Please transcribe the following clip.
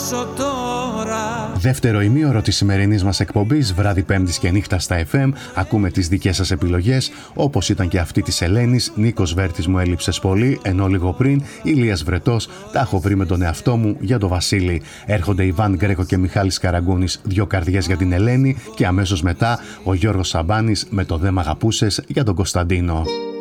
χάσω τώρα. Δεύτερο ημίωρο της σημερινής μας εκπομπής, βράδυ Πέμπτης και νύχτα στα FM. Ακούμε τις δικές σας επιλογές, όπως ήταν και αυτή της Ελένης. Νίκος Βέρτης, μου έλειψες πολύ, ενώ λίγο πριν Ηλίας Βρετός, τα έχω βρει με τον εαυτό μου για το Βασίλη. Έρχονται Ιβάν Γκρέκο και Μιχάλης Καραγκούνης, δυο καρδιές για την Ελένη, και αμέσως μετά ο Γιώργος Σαμπάνης με το «Δε μ' αγαπούσες» για τον Κωνσταντίνο.